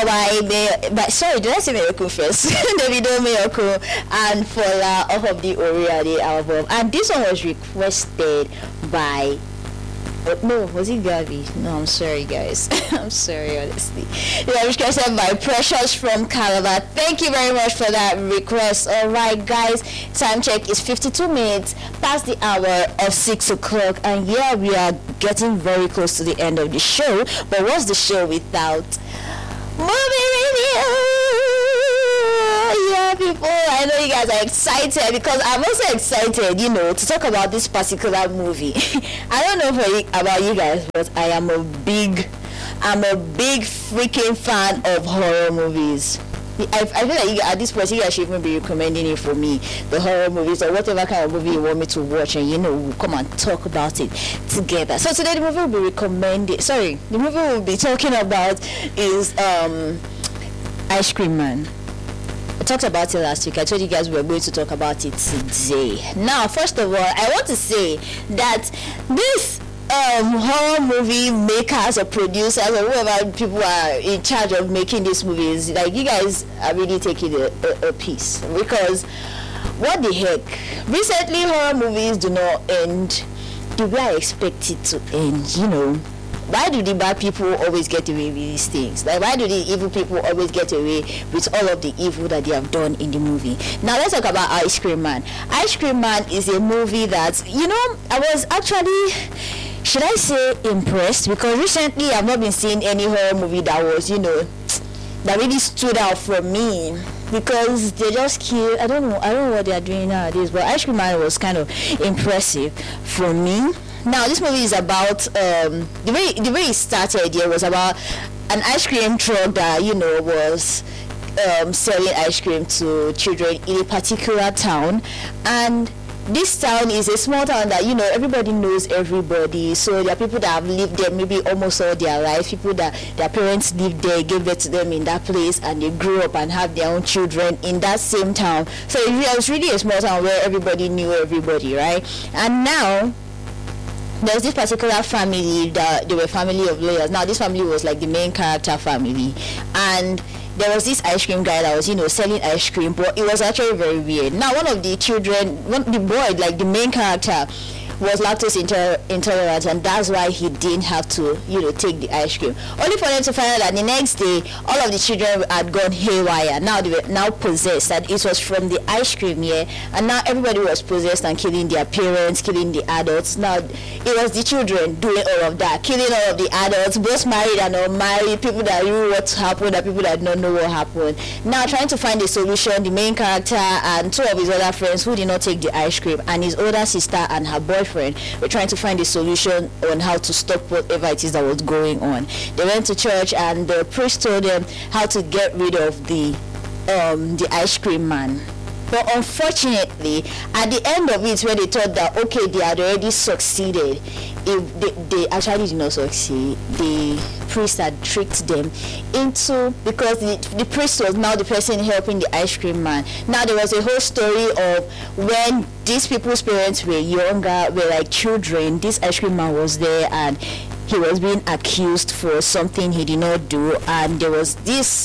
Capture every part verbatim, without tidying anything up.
by the by sorry, did I say Miracle first? Davido Miracle and Fola off of the Oriade album. And this one was requested by Oh, no, was it Gavi? No, I'm sorry, guys. I'm sorry, honestly. Yeah, requested by Precious from Calabar. Thank you very much for that request. All right, guys. Time check is fifty-two minutes past the hour of six o'clock, and yeah, we are getting very close to the end of the show. But what's the show without movie review? Yeah, people, I know you guys are excited because I'm also excited, you know, to talk about this particular movie. I don't know for you, about you guys, but I am a big, I'm a big freaking fan of horror movies. I, I feel like you, at this point, you guys should even be recommending it for me, the horror movies or whatever kind of movie you want me to watch, and you know, we'll come and talk about it together. So today the movie will be recommended. Sorry, the movie we'll be talking about is um, Ice Cream Man. I talked about it last week. I told you guys we were going to talk about it today. Now, first of all, I want to say that this um, horror movie makers or producers or whoever people are in charge of making these movies, like, you guys are really taking a, a, a piece, because what the heck? Recently, horror movies do not end the way I expect it to end, you know. Why do the bad people always get away with these things? Like, why do the evil people always get away with all of the evil that they have done in the movie? Now, let's talk about Ice Cream Man. Ice Cream Man is a movie that, you know, I was actually, should I say, impressed? Because recently I've not been seeing any horror movie that was, you know, that really stood out for me. Because they just kill, I don't know, I don't know what they are doing nowadays, but Ice Cream Man was kind of impressive for me. Now, this movie is about um, the way the way it started here was about an ice cream truck that, you know, was um, selling ice cream to children in a particular town, and this town is a small town that, you know, everybody knows everybody. So there are people that have lived there maybe almost all their life, people that their parents lived there, gave birth to them in that place, and they grew up and have their own children in that same town. So it was really a small town where everybody knew everybody, right? And now there was this particular family that they were a family of lawyers. Now this family was like the main character family, and there was this ice cream guy that was, you know, selling ice cream, but it was actually very weird. Now one of the children, one, the boy, like the main character, was lactose inter- intolerant, and that's why he didn't have to, you know, take the ice cream. Only for them to find out that the next day, all of the children had gone haywire. Now they were now possessed, and it was from the ice cream, yeah. And now everybody was possessed and killing their parents, killing the adults. Now it was the children doing all of that, killing all of the adults, both married and unmarried, people that knew what happened, and people that did not know what happened. Now trying to find a solution, the main character and two of his other friends who did not take the ice cream, and his older sister and her boyfriend were trying to find a solution on how to stop whatever it is that was going on. They went to church, and the priest told them how to get rid of the um, the ice cream man. But unfortunately, at the end of it, when they thought that, okay, they had already succeeded, if they, they actually did not succeed. The priest had tricked them into, because the, the priest was now the person helping the ice cream man. Now there was a whole story of when these people's parents were younger, were like children, this ice cream man was there, and he was being accused for something he did not do, and there was this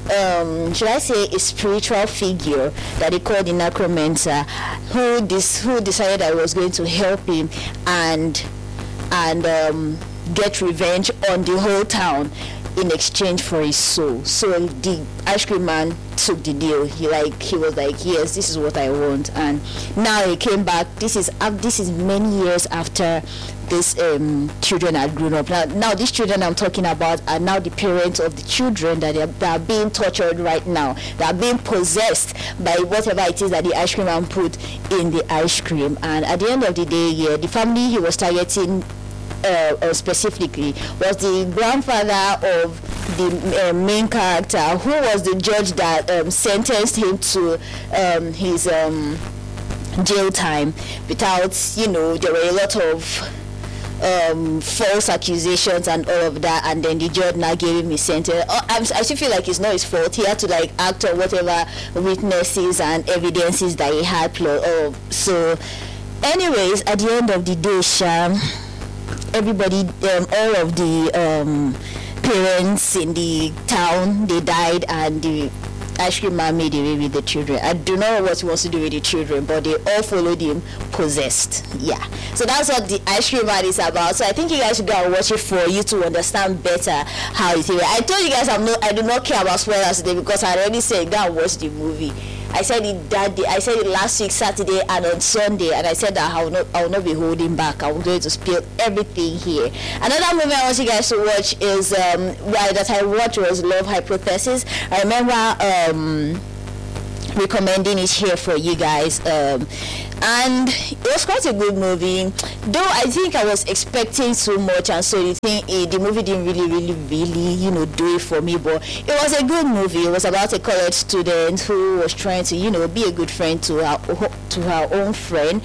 Um, should I say a spiritual figure that they called the necromancer, who this who decided that he was going to help him and and um, get revenge on the whole town in exchange for his soul. So the ice cream man took the deal. He like he was like, yes, this is what I want. And now he came back. This is uh, this is many years after these um, children had grown up. Now, now these children I'm talking about are now the parents of the children that are, that are being tortured right now. They are being possessed by whatever it is that the ice cream man put in the ice cream. And at the end of the day, yeah, the family he was targeting uh, uh, specifically was the grandfather of the uh, main character, who was the judge that um, sentenced him to um, his um, jail time without, you know, there were a lot of Um, false accusations and all of that, and then the judge now gave him his sentence. Oh, I'm, I still feel like it's not his fault. He had to like act on whatever witnesses and evidences that he had. Oh, so, anyways, at the end of the day, Sham, everybody, um, all of the um, parents in the town, they died, and the ice cream man made away with the children. I do not know what he wants to do with the children, but they all followed him possessed. Yeah. So that's what the ice cream man is about. So I think you guys should go and watch it for you to understand better how it is. I told you guys I'm not, I do not care about spoilers today because I already said go and watch the movie. I said it that day. I said it last week Saturday and on Sunday, and I said that I will not I will not be holding back. I'm going to spill everything here. Another movie I want you guys to watch is um right, that I watched was Love Hypothesis. I remember um recommending it here for you guys, um and it was quite a good movie, though I think I was expecting so much, and so the thing eh, the movie didn't really really really you know do it for me, but it was a good movie. It was about a college student who was trying to you know be a good friend to her to her own friend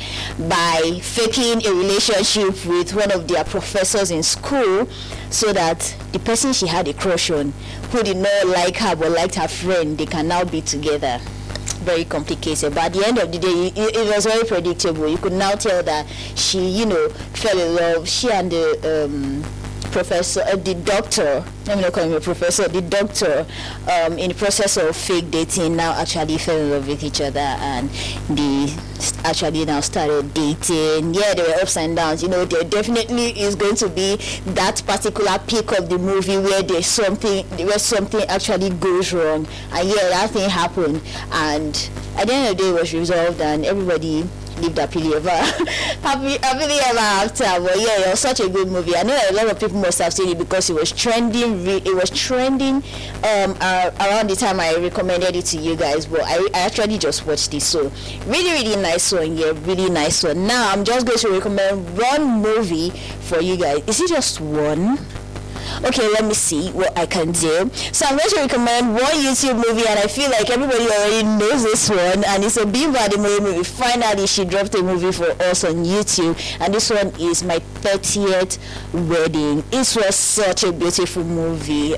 by faking a relationship with one of their professors in school, so that the person she had a crush on, who did not like her but liked her friend, they can now be together. Very complicated, but at the end of the day it, it was very predictable. You could now tell that she you know fell in love. She and the um professor, uh, the doctor, let me not call him a professor, the doctor, um, in the process of fake dating, now actually fell in love with each other, and they actually now started dating. Yeah, there were ups and downs. You know, there definitely is going to be that particular peak of the movie where there's something, where something actually goes wrong, and yeah, that thing happened, and at the end of the day, it was resolved, and everybody lived happily ever happy happily ever after. But yeah, it was such a good movie. I know a lot of people must have seen it because it was trending. Re- it was trending um uh, around the time I recommended it to you guys. But I, I actually just watched it, so really really nice one. Yeah, really nice one. Now I'm just going to recommend one movie for you guys. Is it just one? Okay, let me see what I can do. So I'm going to recommend one YouTube movie, and I feel like everybody already knows this one, and it's a Bimbo the movie. Finally, she dropped a movie for us on YouTube, and this one is My thirtieth Wedding. It was such a beautiful movie.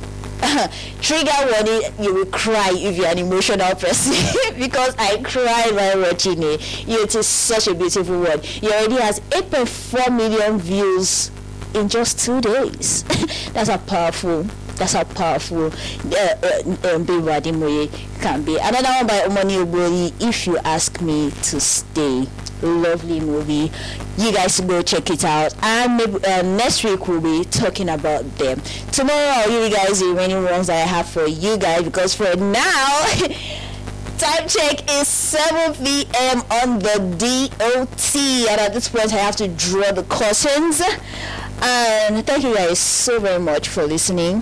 Trigger warning, you will cry if you're an emotional person because I cried while watching it. Yeah, it is such a beautiful one. It already has eight point four million views in just two days. That's how powerful. That's how powerful uh, uh, um, Bimbo Ademoye can be. Another one by Omoni Obori, If You Ask Me to Stay. Lovely movie. You guys go check it out, and maybe uh, next week we'll be talking about them. Tomorrow I'll give you guys the remaining ones that I have for you guys, because for now time check is seven p.m. on the D O T, and at this point I have to draw the curtains. And thank you guys so very much for listening.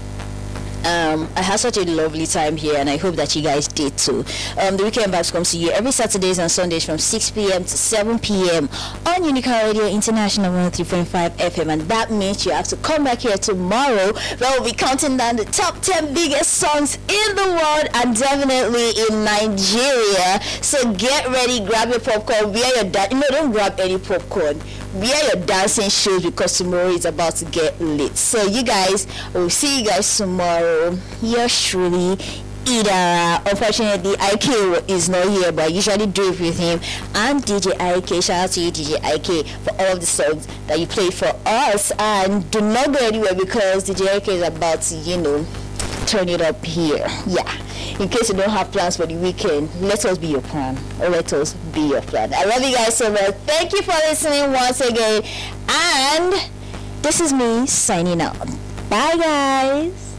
Um, I had such a lovely time here, and I hope that you guys did too. Um, the Weekend Vibes comes to you every Saturdays and Sundays from six p.m. to seven p.m. on Unica Radio International one oh three point five F M, and that means you have to come back here tomorrow, where we'll be counting down the top ten biggest songs in the world, and definitely in Nigeria. So get ready, grab your popcorn, wear your da- no, don't grab any popcorn. Wear your dancing shoes, because tomorrow is about to get lit. So you guys, we'll see you guys tomorrow. Yours truly, Idara. Unfortunately, I K is not here, but I usually do it with him. And D J I K, shout out to you, D J I K, for all of the songs that you play for us. And do not go anywhere, because D J I K is about to, you know, turn it up here. Yeah. In case you don't have plans for the weekend, let us be your plan, or let us be your plan. I love you guys so much. Thank you for listening once again, and this is me signing out. Bye guys.